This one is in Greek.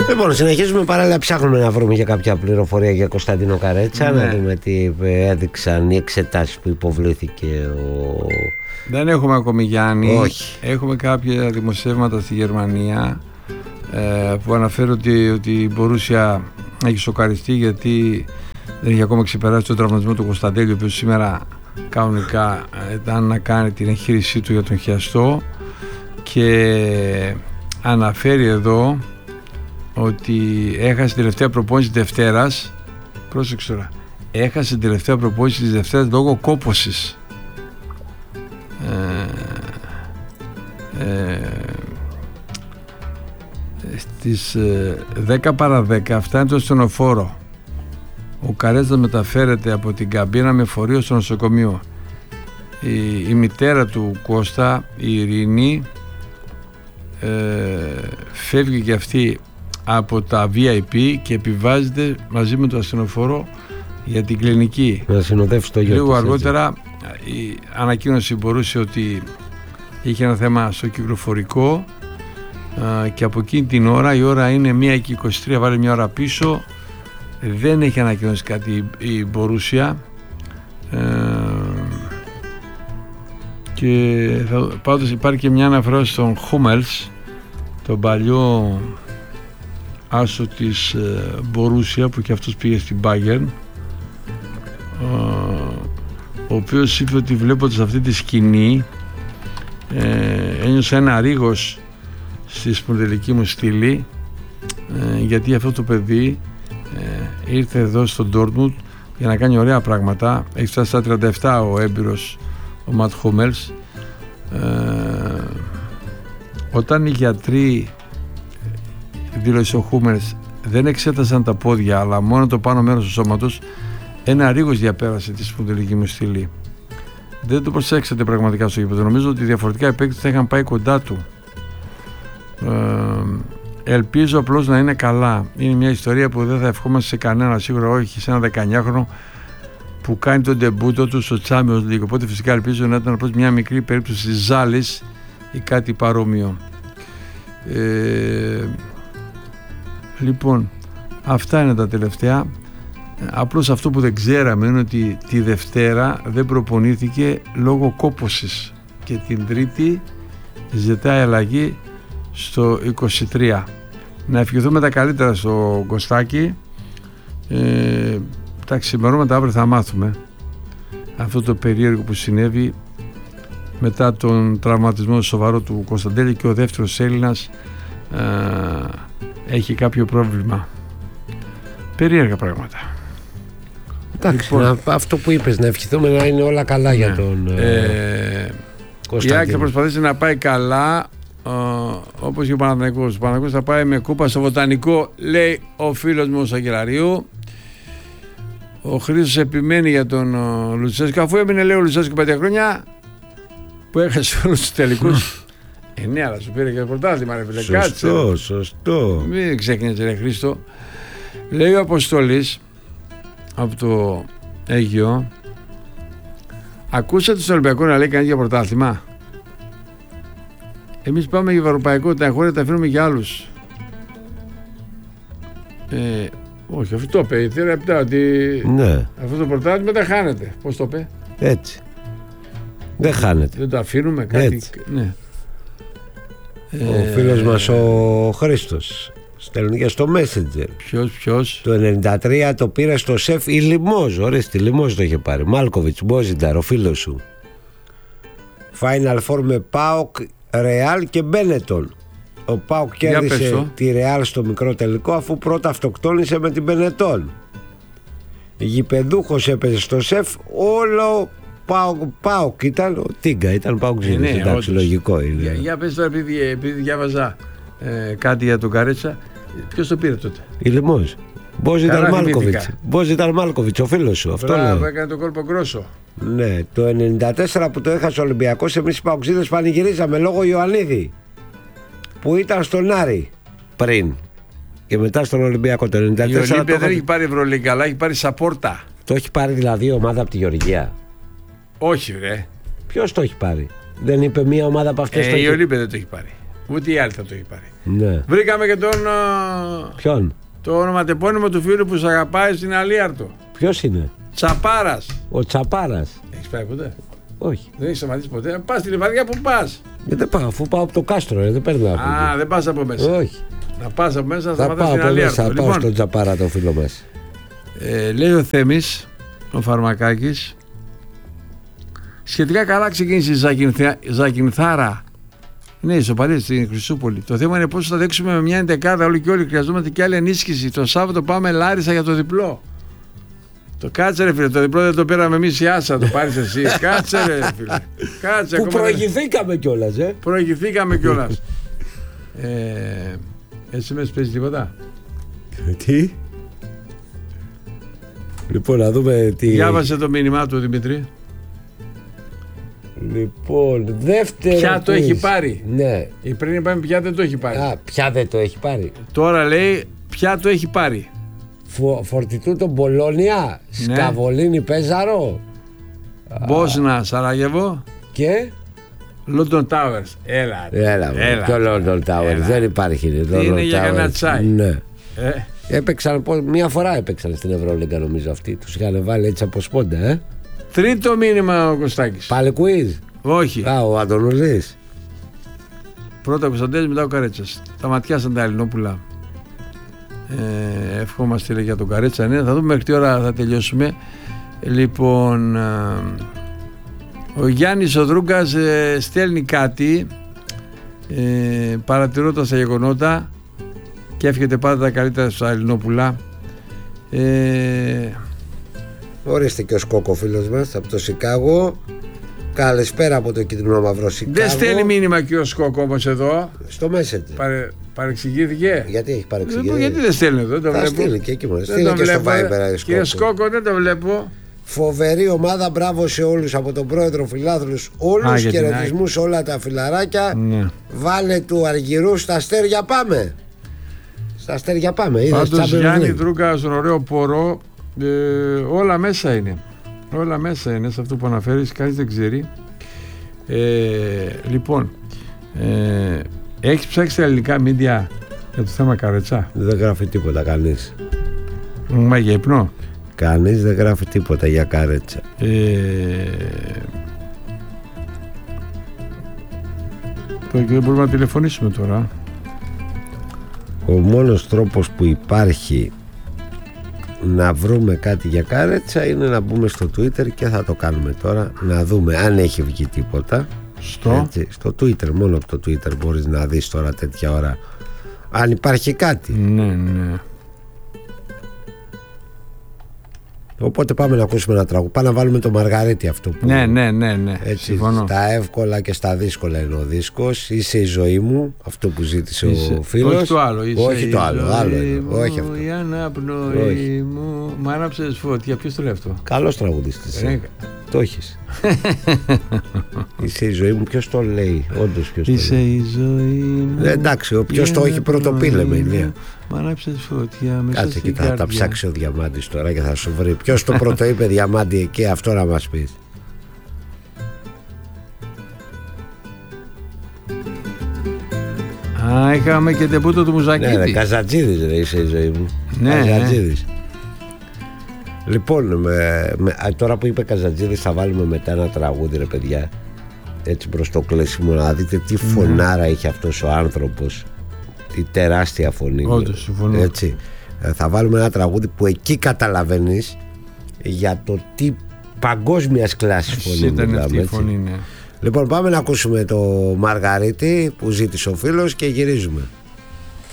Λοιπόν, συνεχίζουμε παράλληλα. Ψάχνουμε να βρούμε για κάποια πληροφορία για Κωνσταντίνο Καρέτσα. Να δούμε τι έδειξαν οι εξετάσεις που υποβλήθηκε Δεν έχουμε ακόμη, Γιάννη. Όχι. Έχουμε κάποια δημοσιεύματα στη Γερμανία που αναφέρει ότι η Μπορούσια έχει σοκαριστεί γιατί δεν έχει ακόμα ξεπεράσει τον τραυματισμό του Κωνσταντέλιου, ο οποίος σήμερα κανονικά ήταν να κάνει την εγχείρησή του για τον χιαστό, και αναφέρει εδώ ότι έχασε την τελευταία προπόνηση Δευτέρας. Πρόσεξε τώρα. Έχασε την τελευταία προπόνηση της Δευτέρας λόγω κόπωσης. Στις 10 παρά 10 φτάνει το ασθενοφόρο. Ο Καρέτσας μεταφέρεται από την καμπίνα με φορείο στο νοσοκομείο. Η μητέρα του Κώστα, η Ειρήνη, φεύγει και αυτή από τα VIP και επιβάζεται μαζί με το ασθενοφόρο για την κλινική. Να συνοδεύσει το γιο. Λίγο αργότερα η ανακοίνωση μπορούσε ότι είχε ένα θέμα στο κυκλοφορικό, και από εκείνη την ώρα, η ώρα είναι 1:23, βάλει μια ώρα πίσω, δεν έχει ανακοινώσει κάτι η Μπορούσια, και πάντως υπάρχει και μια αναφορά στον Χούμελς, τον παλιό άσο της Μπορούσια, που και αυτός πήγε στην Bayern, ο οποίος είπε ότι βλέποντας αυτή τη σκηνή ένιωσα ένα ρίγος στη σπονδυλική μου στήλη, γιατί αυτό το παιδί ήρθε εδώ στο Ντόρτμουντ για να κάνει ωραία πράγματα. Έχει φτάσει στα 37 ο έμπειρος ο Ματ Χούμελς. Όταν οι γιατροί, δήλωσε ο Χούμελς, δεν εξέτασαν τα πόδια αλλά μόνο το πάνω μέρος του σώματος, ένα ρίγος διαπέρασε τη σπονδυλική μου στήλη. Δεν το προσέξατε πραγματικά στο γήπεδο. Νομίζω ότι διαφορετικά οι παίκτες θα είχαν πάει κοντά του. Ελπίζω απλώς να είναι καλά. Είναι μια ιστορία που δεν θα ευχόμαστε σε κανένα, σίγουρα όχι σε ένα 19χρονο που κάνει τον ντεμπούτο του στο Champions League. Οπότε φυσικά ελπίζω να ήταν απλώς μια μικρή περίπτωση της ζάλης ή κάτι παρόμοιο. Λοιπόν, αυτά είναι τα τελευταία. Απλώς αυτό που δεν ξέραμε είναι ότι τη Δευτέρα δεν προπονήθηκε λόγω κόπωσης και την Τρίτη ζητάει αλλαγή στο 23. Να ευχηθούμε τα καλύτερα στο Κωστάκη. Τα ξημερώματα αύριο θα μάθουμε αυτό το περίεργο που συνέβη μετά τον τραυματισμό σοβαρό του Κωνσταντέλη, και ο δεύτερος Έλληνας έχει κάποιο πρόβλημα. Περίεργα πράγματα. Εντάξει, λοιπόν, αυτό που είπες, να ευχηθούμε να είναι όλα καλά για τον Κωνσταντίνο. Η Άκη θα προσπαθήσει να πάει καλά, όπως και ο Παναθηναϊκός. Ο Παναθηναϊκός θα πάει με κούπα στο Βοτανικό, λέει ο φίλος μου ο Σακελαρίου. Ο Χρήστος επιμένει για τον Λουτσέσκο, αφού έμεινε, λέει, ο Λουτσέσκο 5 χρόνια που έχασε όλους τους τελικούς. Ναι, αλλά σου πήρε και το πρωτάθλημα, ρε φίλε. Σωστό. Μην ξέχνιζε, ρε Χρήστο. Λέει ο Αποστόλης από το Αίγυο, ακούσατε στον Ολυμπιακό να λέει κανείς για πρωτάθλημα? Εμείς πάμε για ευρωπαϊκό, τα εγχώρια τα αφήνουμε για άλλους. Όχι, αυτό το είπε. Θέλει ότι ναι, αυτό το πρωτάθλημα δεν χάνεται. Πώς το είπε? Έτσι. Δεν χάνεται. Δεν το αφήνουμε κάτι. Έτσι. Ναι. Ο φίλος μας ο Χρήστος στέλνει και στο Messenger. Ποιος? Το 93 το πήρε στο σεφ η Λιμόζ. Ωραία, στη Λιμόζ το είχε πάρει. Μάλκοβιτς, Μπόζινταρ, ο φίλος σου. Final Four με ΠΑΟΚ, Ρεάλ και Μπένετον. Ο ΠΑΟΚ κέρδισε τη Ρεάλ στο μικρό τελικό, αφού πρώτα αυτοκτόνησε με την Μπενετόν. Γηπεδούχος έπαιζε στο σεφ. Όλο ΠΑΟΚ ήταν. Ο Τίγκα ήταν ΠΑΟΚ. Εντάξει, λογικό είναι. Για πες τώρα, επειδή διάβαζα κάτι για τον Καρέτσα, ποιος το πήρε τότε? Η Λιμόζ. Μπόζινταρ Μάλκοβιτς, ο φίλος σου. Αυτό λέω. Που έκανε τον κόλπο γκρόσο. Ναι, το 94 που το έχασε ο Ολυμπιακός, εμείς οι Παοξίδες πανηγυρίζαμε λόγω Ιωαννίδη που ήταν στον Άρη πριν και μετά στον Ολυμπιακό. Το 94 η Ολύμπια δεν έχει πάρει Ευρωλίγκα, αλλά έχει πάρει Σαπόρτα. Το έχει πάρει δηλαδή η ομάδα από τη Γεωργία? Όχι, ρε. Ποιος το έχει πάρει? Δεν είπε μία ομάδα από αυτές? Η Ολύμπια δεν το έχει πάρει. Ούτε η άλλη θα το έχει πάρει. Ναι. Βρήκαμε και τον. Ποιον? Το ονοματεπώνυμο του φίλου που σε αγαπάει στην Αλίαρτο. Ποιος είναι? Τσαπάρας. Ο Τσαπάρας. Έχεις πάει ποτέ? Όχι. Δεν έχεις σταματήσει ποτέ. Πας στη Λιβαδιά που πας. Δεν πάω, αφού πάω από το κάστρο, δεν παίρνω από εκεί. Δεν πας από μέσα. Όχι. Να πας από μέσα, Θα σταματάς πάω στην από μέσα, Αλίαρτο. θα πάω στον Τσαπάρα, το φίλο μας. Λέει ο Θέμης, ο Φαρμακάκης, σχετικά καλά ξεκίνησε η Ζακυνθάρα. Ναι, ισοπαλία στην Χρυσούπολη. Το θέμα είναι πώς θα δέξουμε με μια εντεκάδα όλοι και όλοι. Χρειαζόμαστε και άλλη ενίσχυση. Το Σάββατο πάμε Λάρισα για το διπλό. Το κάτσε ρε φίλε, το διπλό δεν το πήραμε εμείς η Άσα, το πάρεις εσύ. Κάτσε ρε φίλε. Κάτσε, που προηγηθήκαμε κιόλας, Προηγηθήκαμε κιόλας. Εσύ με παίζει τίποτα? Τι? Λοιπόν, να δούμε τι... Διάβασε το μήνυμά του, Δημήτρη. Λοιπόν, δεύτερο. Ποια το έχει πάρει? Ναι. Η πριν είπαμε ποια δεν το έχει πάρει. Ποια δεν το έχει πάρει? Τώρα λέει ποια το έχει πάρει. Φορτιτούτο Μπολόνια, ναι. Σκαβολίνη Πέζαρο, Μπόσνα Σαράγεβο και London Towers. Έλα. Και London Towers. Δεν υπάρχει. Είναι για κανένα τσάι. Ναι. Έπαιξαν, μία φορά έπαιξαν στην Ευρωλίγκα νομίζω αυτοί. Τους είχαν βάλει έτσι από σπόντα. Τρίτο μήνυμα ο Κωστάκης. Πάλι quiz? Όχι. Ο Αντωνουλής. Πρώτα ο Κωνσταντέλης, μετά ο Καρέτσας. Τα ματιάσαν τα Ελληνόπουλα. Ευχόμαστε για τον Καρέτσα. Ναι, θα δούμε μέχρι τι ώρα θα τελειώσουμε. Λοιπόν, ο Γιάννης ο Δρούγκας στέλνει κάτι παρατηρώντας τα γεγονότα και εύχεται πάντα τα καλύτερα στα Ελληνόπουλα. Ορίστε και ο Σκόκο φίλος μας από το Σικάγο. Καλησπέρα από το κίτρινο μαύρο Σικάγο. Δεν στέλνει μήνυμα και ο Σκόκο όμως εδώ. Στο Messenger. Παρεξηγήθηκε. Γιατί έχει παρεξηγηθεί? Γιατί δεν στέλνει εδώ? Θα στείλει και εκεί μόνο. Στείλει και στο Viber. Κύριε Σκόκο, δεν το βλέπω. Φοβερή ομάδα, μπράβο σε όλους από τον πρόεδρο Φιλάθλους. Όλους χαιρετισμούς σε όλα τα φιλαράκια. Ναι. Βάλε του Αργυρού στα αστέρια πάμε. Στα αστέρια πάμε. Πάντως Γιάννη Δρούκα στον ωραίο πορό, όλα μέσα είναι. Όλα μέσα είναι σε αυτό που αναφέρεις, κανείς δεν ξέρει. Λοιπόν, έχεις ψάξει τα ελληνικά μίντια για το θέμα Καρέτσα? Δεν γράφει τίποτα κανείς. Μα για ύπνο? Κανείς δεν γράφει τίποτα για Καρέτσα. Δεν μπορούμε να τηλεφωνήσουμε τώρα. Ο μόνος τρόπος που υπάρχει να βρούμε κάτι για Καρέτσα είναι να μπούμε στο Twitter και θα το κάνουμε τώρα. Να δούμε αν έχει βγει τίποτα. Στο Twitter, μόνο από το Twitter μπορείς να δεις τώρα τέτοια ώρα αν υπάρχει κάτι. Ναι. Οπότε πάμε να ακούσουμε ένα τραγούδι. Πάμε να βάλουμε το Μαργαρίτη αυτό που... Ναι. Έτσι, συμφωνώ. στα εύκολα και στα δύσκολα είναι ο δίσκος. Είσαι η ζωή μου, αυτό που ζήτησε ο φίλος. Όχι το άλλο. Όχι το άλλο. Όχι αυτό. Η αναπνοή μου. Μ' άναψες φωτιά. Ποιος το λέει αυτό? Καλός τραγουδιστής. Το έχεις. Είσαι η ζωή μου. Ποιος το λέει? Όντως ποιος το λέει? Είσαι η ζωή μου. Εντάξει, ποιος το έχει πρώτο πει λέμε, Ηλία. Μ' άναψες φωτιά μέσα κάτσε στην και θα τα ψάξει ο Διαμάντης τώρα και θα σου βρει. Ποιος το πρώτο είπε Διαμάντη εκεί, αυτό να μας πεις. Είχαμε και τεμπούτο του Μουζακίτη. Ναι, Καζατζίδης ρε, είσαι η ζωή μου. Ναι, Καζατζίδης. Λοιπόν, τώρα που είπε Καζατζίδης θα βάλουμε μετά ένα τραγούδι ρε παιδιά. Έτσι προς το κλείσιμο να δείτε τι φωνάρα έχει αυτός ο άνθρωπος. Τι τεράστια φωνή. Όντως, συμφωνώ. Έτσι. Θα βάλουμε ένα τραγούδι που εκεί καταλαβαίνεις για το τι παγκόσμιας κλάσης φωνή ήταν αυτή η φωνή, ναι. Λοιπόν, πάμε να ακούσουμε το Μαργαρίτη που ζήτησε ο φίλος και γυρίζουμε.